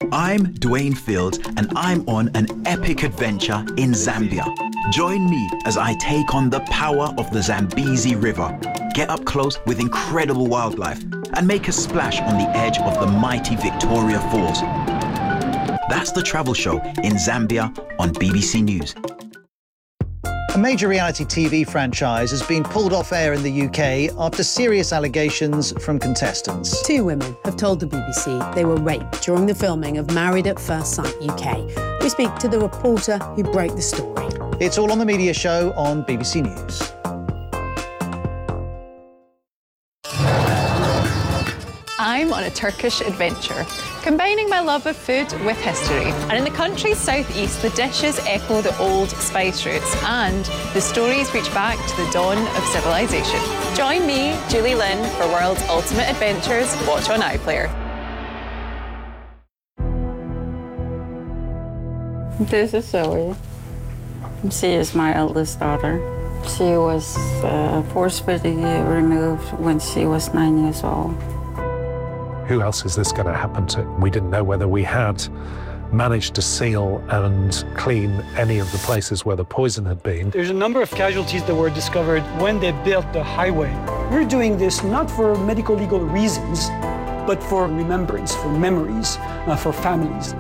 I'm Dwayne Fields and I'm on an epic adventure in Zambia. Join me as I take on the power of the Zambezi River, get up close with incredible wildlife and make a splash on the edge of the mighty Victoria Falls. That's The Travel Show in Zambia on BBC News. A major reality TV franchise has been pulled off air in the UK after serious allegations from contestants. 2 women have told the BBC they were raped during the filming of Married at First Sight UK. We speak to the reporter who broke the story. It's all on the media show on BBC News. I'm on a Turkish adventure, combining my love of food with history. And in the country's southeast, the dishes echo the old spice routes and the stories reach back to the dawn of civilization. Join me, Julie Lynn, for World's Ultimate Adventures. Watch on iPlayer. This is Zoe. She is my eldest daughter. She was forcibly removed when she was 9 years old. Who else is this going to happen to? We didn't know whether we had managed to seal and clean any of the places where the poison had been. There's a number of casualties that were discovered when they built the highway. We're doing this not for medical legal reasons, but for remembrance, for memories, for families.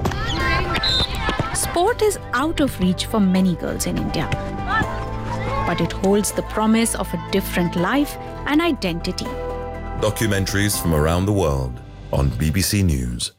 Sport is out of reach for many girls in India, but it holds the promise of a different life and identity. Documentaries from around the world on BBC News.